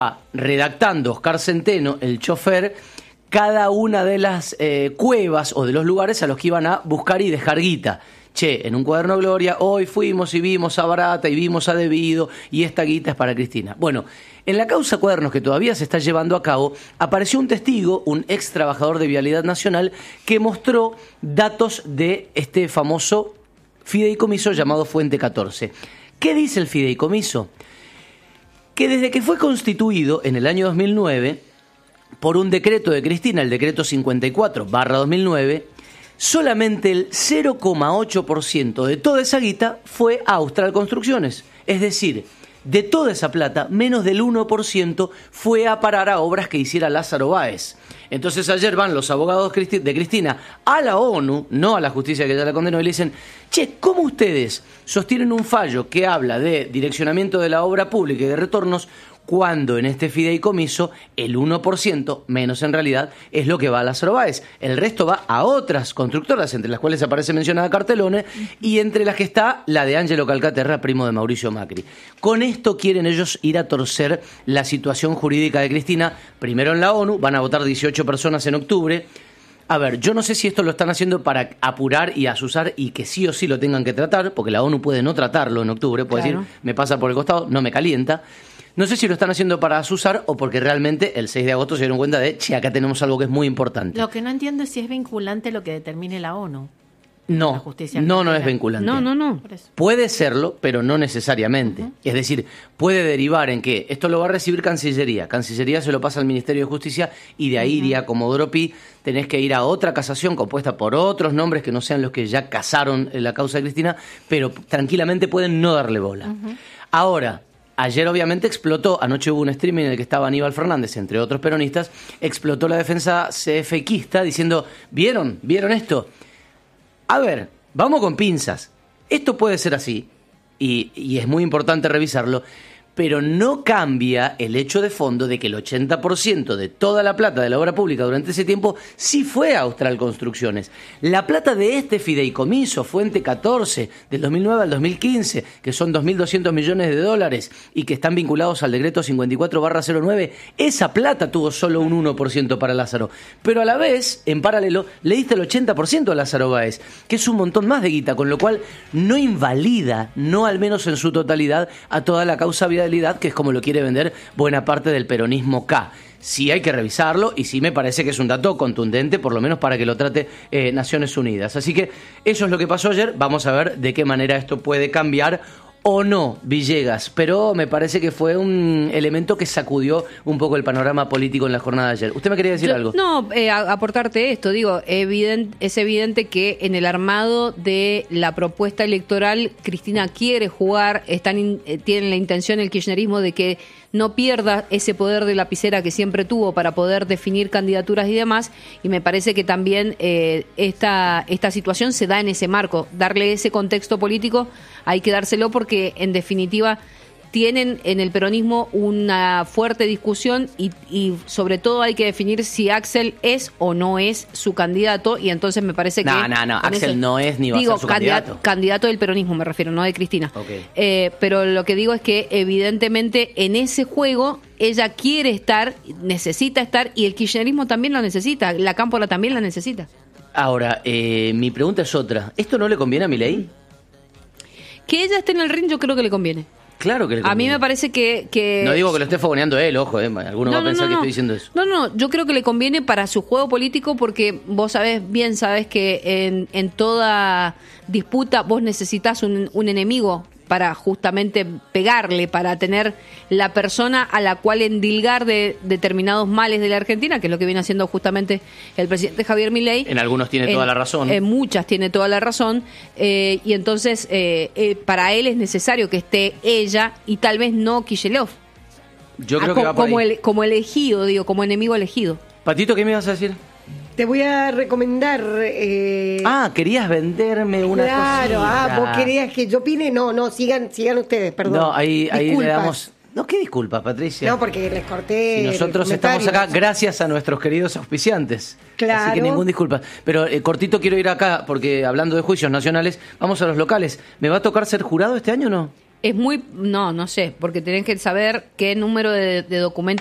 redactando Oscar Centeno, el chofer, cada una de las cuevas o de los lugares a los que iban a buscar y dejar guita. Che, en un cuaderno Gloria, hoy fuimos y vimos a Barata y vimos a Debido y esta guita es para Cristina. Bueno, en la causa Cuadernos, que todavía se está llevando a cabo, apareció un testigo, un ex trabajador de Vialidad Nacional, que mostró datos de este famoso fideicomiso llamado Fuente 14. ¿Qué dice el fideicomiso? Que desde que fue constituido en el año 2009, por un decreto de Cristina, el decreto 54/2009, solamente el 0,8% de toda esa guita fue a Austral Construcciones. Es decir, de toda esa plata, menos del 1% fue a parar a obras que hiciera Lázaro Báez. Entonces ayer van los abogados de Cristina a la ONU, no a la justicia que ya la condenó, y le dicen, che, ¿cómo ustedes sostienen un fallo que habla de direccionamiento de la obra pública y de retornos cuando en este fideicomiso el 1%, menos en realidad, es lo que va a Lázaro Báez? El resto va a otras constructoras, entre las cuales aparece mencionada Cartelone, y entre las que está la de Ángelo Calcaterra, primo de Mauricio Macri. Con esto quieren ellos ir a torcer la situación jurídica de Cristina, primero en la ONU, van a votar 18 personas en octubre. A ver, yo no sé si esto lo están haciendo para apurar y asusar y que sí o sí lo tengan que tratar, porque la ONU puede no tratarlo en octubre, puede decir, me pasa por el costado, no me calienta. No sé si lo están haciendo para asusar o porque realmente el 6 de agosto se dieron cuenta de, che, acá tenemos algo que es muy importante. Lo que no entiendo es si es vinculante lo que determine la ONU. No, no es vinculante. No. Puede serlo, pero no necesariamente. Es decir, puede derivar en que esto lo va a recibir Cancillería. Cancillería se lo pasa al Ministerio de Justicia y de ahí iría Comodoro Pi. Tenés que ir a otra casación compuesta por otros nombres que no sean los que ya casaron la causa de Cristina, pero tranquilamente pueden no darle bola. Ahora, ayer obviamente explotó, anoche hubo un streaming en el que estaba Aníbal Fernández, entre otros peronistas, explotó la defensa CFXista diciendo, ¿vieron esto? A ver, vamos con pinzas. Esto puede ser así, y es muy importante revisarlo, pero no cambia el hecho de fondo de que el 80% de toda la plata de la obra pública durante ese tiempo sí fue a Austral Construcciones. La plata de este fideicomiso, Fuente 14, del 2009 al 2015, que son 2.200 millones de dólares y que están vinculados al decreto 54/09, esa plata tuvo solo un 1% para Lázaro. Pero a la vez, en paralelo, le diste el 80% a Lázaro Báez, que es un montón más de guita, con lo cual no invalida, no al menos en su totalidad, a toda la causa vialidad, que es como lo quiere vender buena parte del peronismo K. Sí hay que revisarlo y sí me parece que es un dato contundente, por lo menos para que lo trate Naciones Unidas. Así que eso es lo que pasó ayer. Vamos a ver de qué manera esto puede cambiar o no, Villegas, pero me parece que fue un elemento que sacudió un poco el panorama político en la jornada de ayer. ¿Usted me quería decir algo? No, aportarte esto, digo, es evidente que en el armado de la propuesta electoral Cristina quiere jugar, tienen la intención el kirchnerismo de que no pierda ese poder de lapicera que siempre tuvo para poder definir candidaturas y demás, y me parece que también esta situación se da en ese marco. Darle ese contexto político hay que dárselo porque, en definitiva, tienen en el peronismo una fuerte discusión y sobre todo hay que definir si Axel es o no es su candidato, y entonces me parece que... No, Axel no es ni va a ser su candidato. Candidato del peronismo me refiero, no de Cristina. Okay. Pero lo que digo es que evidentemente en ese juego ella quiere estar, necesita estar, y el kirchnerismo también lo necesita, la Cámpora también la necesita. Ahora, mi pregunta es otra. ¿Esto no le conviene a Milei? Que ella esté en el ring yo creo que le conviene. Claro que le conviene. A mí me parece que... No digo que lo esté fogoneando él, ojo, alguno va a pensar que estoy diciendo eso. No, yo creo que le conviene para su juego político porque vos sabés que en toda disputa vos necesitas un enemigo para justamente pegarle, para tener la persona a la cual endilgar de determinados males de la Argentina, que es lo que viene haciendo justamente el presidente Javier Milei. En algunos tiene toda la razón. En muchas tiene toda la razón, y entonces para él es necesario que esté ella y tal vez no Kicillof. Yo creo que va por ahí. Como elegido, como enemigo elegido. Patito, ¿qué me ibas a decir? Te voy a recomendar... querías venderme una cosita. Claro, vos querías que yo opine. No, sigan ustedes, perdón. No, ahí le damos... No, ¿qué disculpas, Patricia? No, porque les corté. Y nosotros estamos acá gracias a nuestros queridos auspiciantes. Claro. Así que ningún disculpa. Pero cortito quiero ir acá, porque hablando de juicios nacionales, vamos a los locales. ¿Me va a tocar ser jurado este año o no? Es muy, no sé, porque tenés que saber qué número de documentos